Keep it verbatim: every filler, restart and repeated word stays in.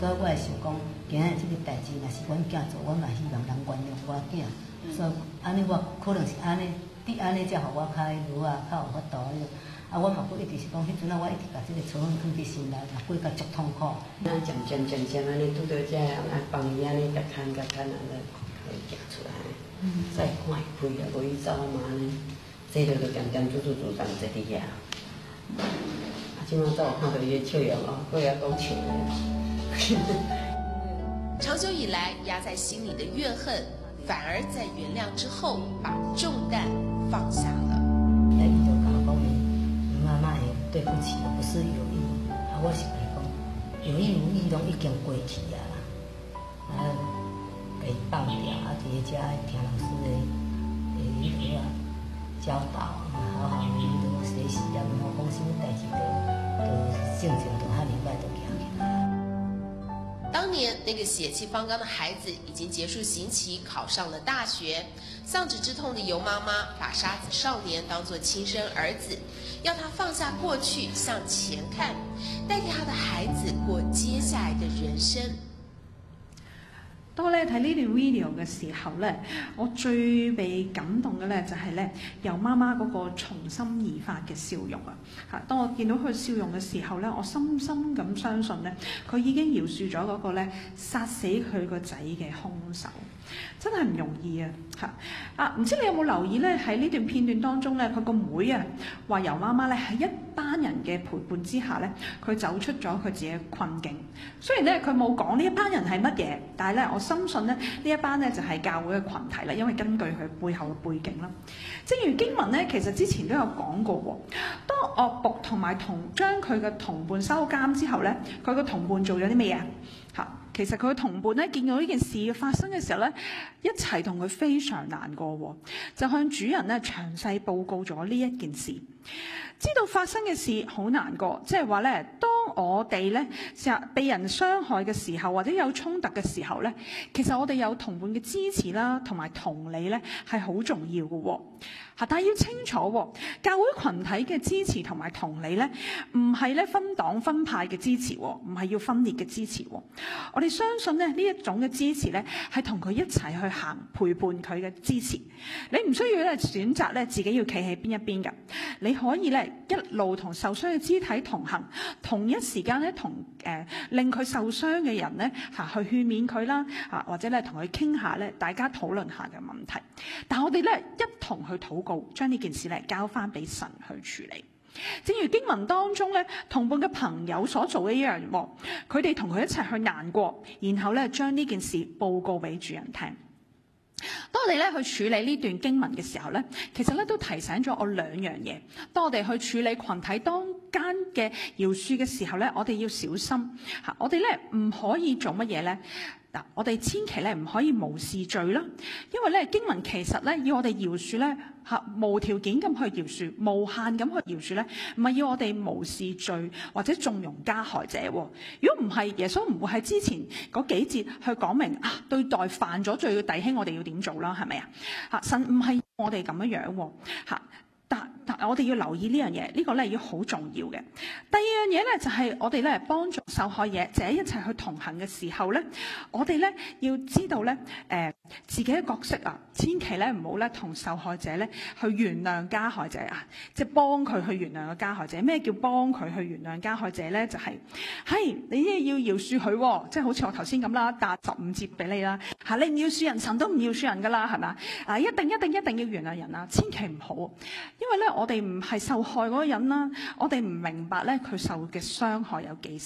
所以我会想讲，今日即个代志，若是阮囝做，我嘛希望人原谅我囝。所以安尼我可能是安尼，伫安尼才互我较如啊，较有法度迄个。啊，我嘛佫一直是讲，迄阵啊，我一直甲即个仇恨放伫心内，嘛过甲足痛苦。 那渐渐渐渐安尼拄到这人来帮伊安尼甲牵甲牵安尼，互伊行出来，再看会开啊，无伊走嘛安尼，坐落就渐渐自自自然坐伫遐。啊，即摆才有看到伊的笑容哦，过来讲笑的。 长久以来压在心里的怨恨，反而在原谅之后，把重担放下了。 来，伊就甲我讲，妈妈的对不起，我不是有意，啊，我是来讲，有意无意拢已经过去啊啦，啊，给放掉，啊，伫个遮爱听老师的诶迄个啊教导，好好迄个学习啊，莫讲什么代志都都性情都较明白，都行起来。 当年那个血气方刚的孩子已经结束刑期，考上了大学。丧子之痛的尤妈妈把杀子少年当作亲生儿子，要他放下过去，向前看，代替他的孩子过接下來的人生。 當我咧睇呢段 video 嘅時候咧，我最被感動嘅咧就係咧由媽媽嗰個從心而發嘅笑容啊！嚇，當我見到佢笑容嘅時候咧，我深深咁相信咧，佢已經饒恕咗嗰個咧殺死佢個仔嘅兇手。真係唔容易啊！嚇啊！唔知你有冇留意咧？喺呢段片段當中咧，佢個妹啊話尤媽媽咧喺一班人嘅陪伴之下咧，佢走出咗佢自己嘅困境。雖然咧佢冇講呢一班人係乜嘢，但係咧我深信咧呢一班咧就係教會嘅群體啦，因為根據佢背後嘅背景啦。正如經文咧，其實之前都有講過喎。當惡僕同埋同將佢嘅同伴收監之後咧，佢個同伴做咗啲咩嘢？嚇！其實佢嘅同伴咧見到呢件事發生嘅時候咧，一齊同佢非常難過喎，就向主人咧詳細報告咗呢一件事。知道發生嘅事好難過，即係話咧，當我哋咧成日被人傷害嘅時候，或者有衝突嘅時候咧，其實我哋有同伴嘅支持啦，同埋同理咧係好重要嘅喎。嚇，但係要清楚喎，教會群體嘅支持同埋同理咧，唔係咧分黨分派嘅支持喎，唔係要分裂嘅支持喎。我哋相信咧呢一種嘅支持咧，係同佢一齊去行，陪伴佢嘅支持。你唔需要咧選擇咧自己要企喺邊一邊㗎，你可以咧一路同受傷嘅肢體同行，同一時間咧同誒令佢受傷嘅人咧嚇去勸勉佢啦，嚇或者咧同佢傾下咧，大家討論下嘅問題。但係我哋咧一同去禱告，將呢件事咧交翻俾神去處理。正如經文當中咧，同伴嘅朋友所做嘅一樣喎，佢哋同佢一齊去難過，然後咧將呢件事報告俾主人聽。當我哋咧去處理呢段經文嘅時候咧，其實咧都提醒咗我兩樣嘢。當我哋去處理群體當間嘅饒恕嘅時候咧，我哋要小心嚇，我哋咧唔可以做乜嘢咧？嗱，我哋千祈咧唔可以無視罪啦，因為咧經文其實咧要我哋饒恕咧嚇無條件咁去饒恕，無限咁去饒恕咧，唔係要我哋無視罪或者縱容加害者喎。如果唔係，耶穌唔會喺之前嗰幾節去講明啊對待犯咗罪嘅弟兄我哋要點做啦，係咪啊？嚇，神唔係我哋咁樣樣喎嚇。但但我哋要留意呢樣嘢，呢個咧要好重要嘅。第二樣嘢咧就係我哋咧幫助受害者一齊去同行嘅時候咧，我哋咧要知道咧誒自己嘅角色啊，千祈咧唔好咧同受害者咧去原諒加害者啊，即係幫佢去原諒個加害者。咩叫幫佢去原諒加害者咧？就係係你要饒恕佢喎，即係好似我頭先咁啦，打十五折俾你啦嚇，你唔要恕人，神都唔要恕人噶啦，係咪啊？一定一定一定要原諒人啊，千祈唔好。因為咧，我哋唔係受害嗰個人啦，我哋唔明白咧佢受嘅傷害有幾